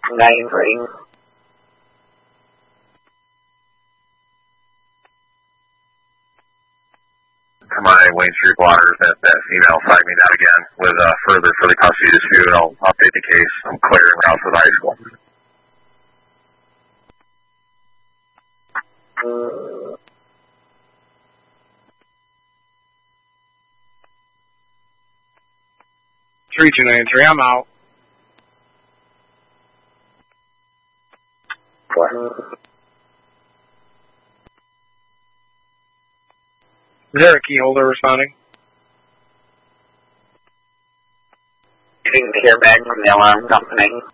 9-3. My Wayne Street Waters, that female flagged me down again with further for the custody dispute. I'll update the case. I'm clearing route for the high school. 3293, I'm out. Is there a key holder responding? Didn't hear back from the alarm company.